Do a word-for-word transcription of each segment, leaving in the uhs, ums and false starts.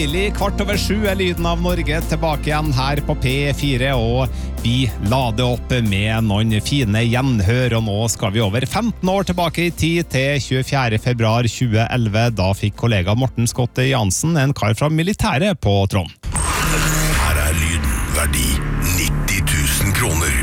Kvart over sju er lyden av Norge tilbake igjen her på P fire, og vi lader opp med noen fine gjenhør, og nå skal vi over femten år tilbake i tid til tjuefjerde februar tjueelleve. Da fikk kollega Morten Skotte Jansen, en kar fra militæret, på Trond. Her er lyden, verdi nitti tusen kroner.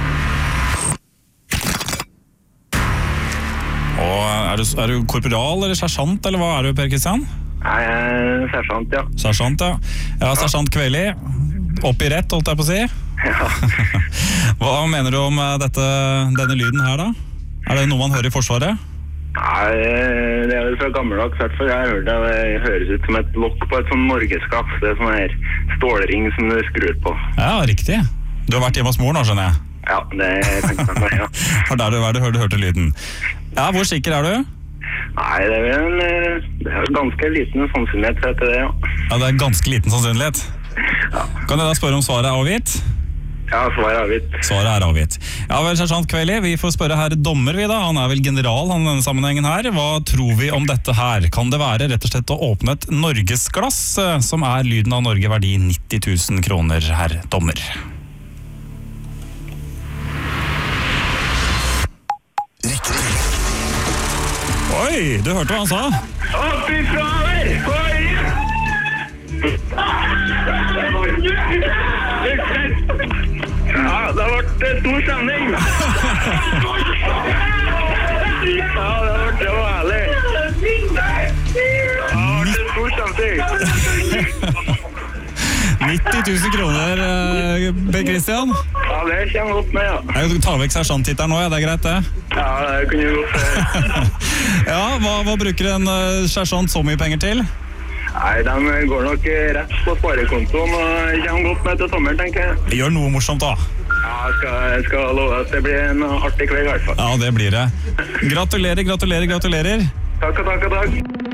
Og er du, er du korporal eller sersjant, eller hva er du, Per Kristian? Nei, sersjant, ja. Sersjant, ja. Ja, sersjant Kveli. Opp i rett, holdt jeg på å si. Ja. Hva mener du om dette, denne lyden her, da? Er det noe man hører i Forsvaret? Nei, det er vel fra gammeldags, i hvert fall. Jeg har hørt det, det høres ut som et lokk på et sånn norgesklaff. Det er sånn her stålring som du skrur på. Ja, riktig. Du har vært hjemme hos mor nå, skjønner jeg. Ja, det kan jeg meg, ja. For der du var, du hørte, hørte lyden. Ja, hvor sikker er du? Nei, det er vel en, det er ganske liten sannsynlighet til det, ja. Ja, det er ganske liten sannsynlighet. Ja. Kan jeg da spørre om svaret er avgitt? Ja, svaret er avgitt. Svaret er avgitt. Ja vel, sersjant Kveli, vi får spørre her dommer vi da. Han er vel general, han i denne sammenhengen her. Hva tror vi om dette her? Kan det være rett og slett å åpne et norgesglass, som er lyden av Norge, verdi nitti tusen kroner, herr dommer? Oi, du hørte hva han sa? Å, fy fader! Oi! Ja, det har vært stor stemning. Ja, det har vært det var herlig. Det har vært stor stemning. nitti tusen kroner, Per Kristian. Ja, det kommer godt med, ja. Jeg tar vekk sersjant-titteren nå, ja, det er greit det. Ja, det kunne jo godt. Ja, hva, hva bruker en uh, sersjant så mye penger til? Nei, de går nok rett på sparekontoen og kommer godt med til sommeren, tenker jeg. Gjør noe morsomt da. Ja, jeg skal, jeg skal love at det blir en artig kveld i hvert fall. Ja, det blir det. Gratulerer, gratulerer, gratulerer. Takk og takk og takk.